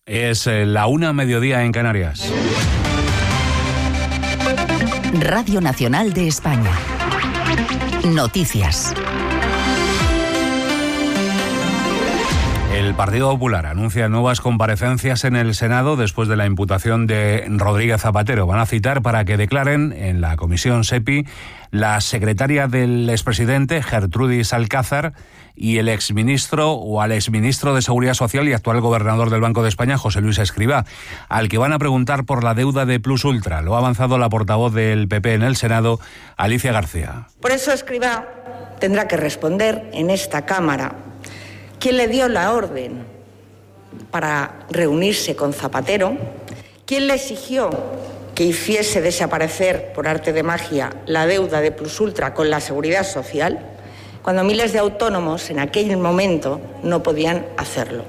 Es la 1:00 en Canarias. Radio Nacional de España. Noticias. El Partido Popular anuncia nuevas comparecencias en el Senado después de la imputación de Rodríguez Zapatero. Van a citar para que declaren en la comisión SEPI la secretaria del expresidente, Gertrudis Alcázar, y el exministro de Seguridad Social y actual gobernador del Banco de España, José Luis Escrivá, al que van a preguntar por la deuda de Plus Ultra. Lo ha avanzado la portavoz del PP en el Senado, Alicia García. Por eso Escrivá tendrá que responder en esta Cámara quién le dio la orden para reunirse con Zapatero, quién le exigió que hiciese desaparecer por arte de magia la deuda de Plus Ultra con la Seguridad Social, cuando miles de autónomos en aquel momento no podían hacerlo.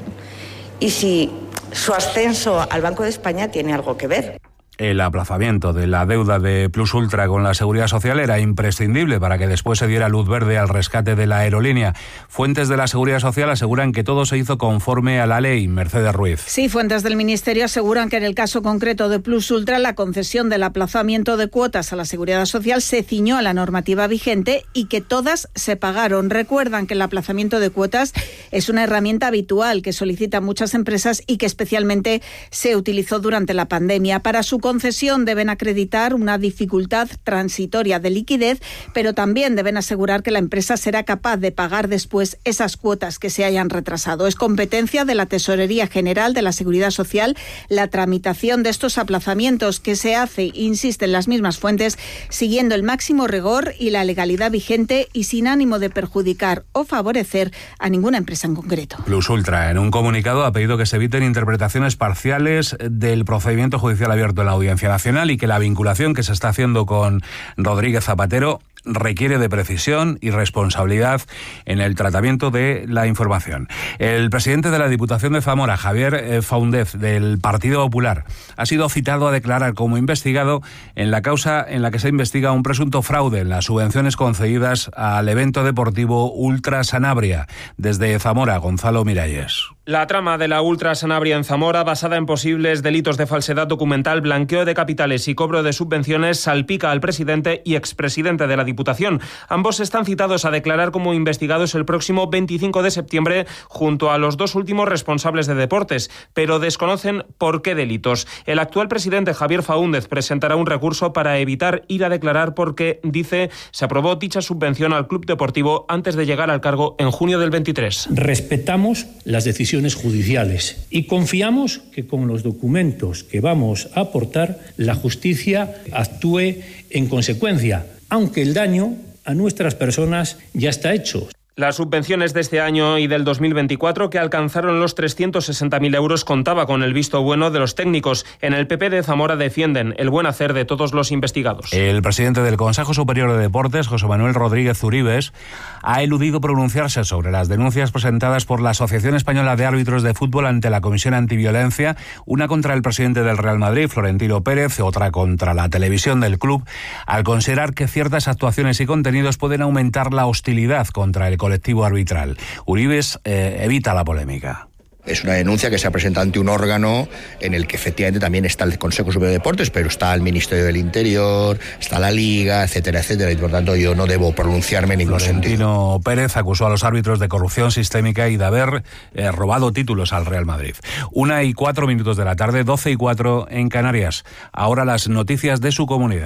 Y si su ascenso al Banco de España tiene algo que ver. El aplazamiento de la deuda de Plus Ultra con la Seguridad Social era imprescindible para que después se diera luz verde al rescate de la aerolínea. Fuentes de la Seguridad Social aseguran que todo se hizo conforme a la ley. Mercedes Ruiz. Sí, fuentes del Ministerio aseguran que en el caso concreto de Plus Ultra la concesión del aplazamiento de cuotas a la Seguridad Social se ciñó a la normativa vigente y que todas se pagaron. Recuerdan que el aplazamiento de cuotas es una herramienta habitual que solicitan muchas empresas y que especialmente se utilizó durante la pandemia. Para su concesión deben acreditar una dificultad transitoria de liquidez, pero también deben asegurar que la empresa será capaz de pagar después esas cuotas que se hayan retrasado. Es competencia de la Tesorería General de la Seguridad Social la tramitación de estos aplazamientos, que se hace, insisten las mismas fuentes, siguiendo el máximo rigor y la legalidad vigente y sin ánimo de perjudicar o favorecer a ninguna empresa en concreto. Plus Ultra, en un comunicado, ha pedido que se eviten interpretaciones parciales del procedimiento judicial abierto en la Audiencia Nacional y que la vinculación que se está haciendo con Rodríguez Zapatero requiere de precisión y responsabilidad en el tratamiento de la información. El presidente de la Diputación de Zamora, Javier Faúndez, del Partido Popular, ha sido citado a declarar como investigado en la causa en la que se investiga un presunto fraude en las subvenciones concedidas al evento deportivo Ultra Sanabria. Desde Zamora, Gonzalo Miralles. La trama de la Ultra Sanabria en Zamora, basada en posibles delitos de falsedad documental, blanqueo de capitales y cobro de subvenciones, salpica al presidente y expresidente de la Diputación. Ambos están citados a declarar como investigados el próximo 25 de septiembre junto a los dos últimos responsables de deportes, pero desconocen por qué delitos. El actual presidente, Javier Faúndez, presentará un recurso para evitar ir a declarar porque, dice, se aprobó dicha subvención al club deportivo antes de llegar al cargo en junio del 23. Respetamos las decisiones judiciales y confiamos que con los documentos que vamos a aportar la justicia actúe en consecuencia, aunque el daño a nuestras personas ya está hecho. Las subvenciones de este año y del 2024, que alcanzaron los 360.000 euros, contaba con el visto bueno de los técnicos. En el PP de Zamora defienden el buen hacer de todos los investigados. El presidente del Consejo Superior de Deportes, José Manuel Rodríguez Uribes, ha eludido pronunciarse sobre las denuncias presentadas por la Asociación Española de Árbitros de Fútbol ante la Comisión Antiviolencia, una contra el presidente del Real Madrid, Florentino Pérez, otra contra la televisión del club, al considerar que ciertas actuaciones y contenidos pueden aumentar la hostilidad contra el colectivo arbitral. Uribes evita la polémica. Es una denuncia que se ha presentado ante un órgano en el que efectivamente también está el Consejo Superior de Deportes, pero está el Ministerio del Interior, está la Liga, etcétera, etcétera, y por tanto yo no debo pronunciarme en ningún sentido. Florentino Pérez acusó a los árbitros de corrupción sistémica y de haber robado títulos al Real Madrid. 1:04 de la tarde, 12:04 en Canarias. Ahora las noticias de su comunidad.